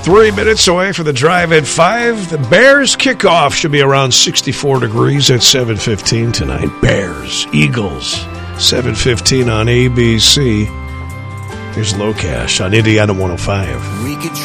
3 minutes away from the drive at 5. The Bears kickoff should be around 64 degrees at 7:15 tonight. Bears, Eagles, 7:15 on ABC. Here's Low Cash on Indiana 105.